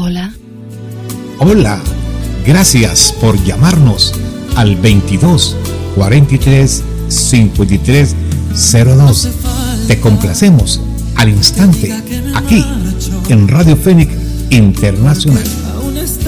Hola. Hola, gracias por llamarnos al 22 43 53 02. Te complacemos al instante aquí en Radio Fénix Internacional.